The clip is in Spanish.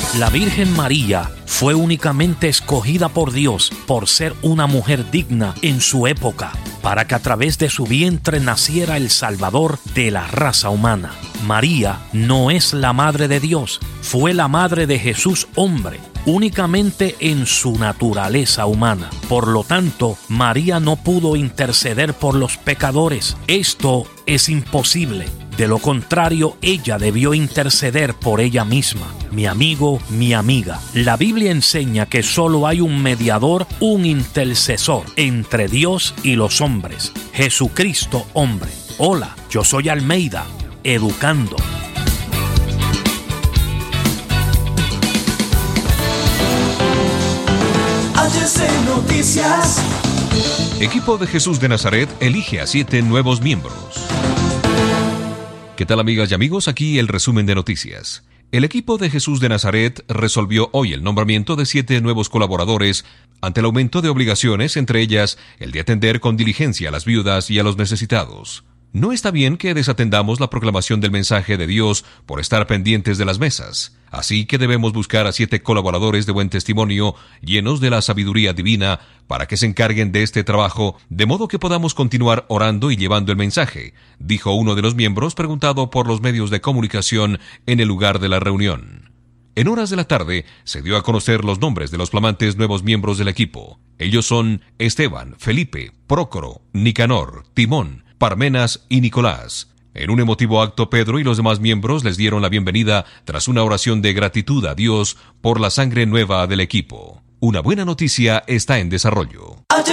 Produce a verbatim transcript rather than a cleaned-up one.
La Virgen María fue únicamente escogida por Dios por ser una mujer digna en su época, para que a través de su vientre naciera el Salvador de la raza humana. María no es la madre de Dios, fue la madre de Jesús hombre, únicamente en su naturaleza humana. Por lo tanto, María no pudo interceder por los pecadores. Esto es imposible. De lo contrario, ella debió interceder por ella misma. Mi amigo, mi amiga, la Biblia enseña que solo hay un mediador, un intercesor entre Dios y los hombres, Jesucristo hombre. Hola, yo soy Almeida, educando. H C Noticias. Equipo de Jesús de Nazaret elige a siete nuevos miembros. ¿Qué tal, amigas y amigos? Aquí el resumen de noticias. El equipo de Jesús de Nazaret resolvió hoy el nombramiento de siete nuevos colaboradores ante el aumento de obligaciones, entre ellas el de atender con diligencia a las viudas y a los necesitados. No está bien que desatendamos la proclamación del mensaje de Dios por estar pendientes de las mesas. Así que debemos buscar a siete colaboradores de buen testimonio, llenos de la sabiduría divina, para que se encarguen de este trabajo, de modo que podamos continuar orando y llevando el mensaje, dijo uno de los miembros preguntado por los medios de comunicación en el lugar de la reunión. En horas de la tarde se dio a conocer los nombres de los flamantes nuevos miembros del equipo. Ellos son Esteban, Felipe, Prócoro, Nicanor, Timón, Parmenas y Nicolás. En un emotivo acto, Pedro y los demás miembros les dieron la bienvenida tras una oración de gratitud a Dios por la sangre nueva del equipo. Una buena noticia está en desarrollo.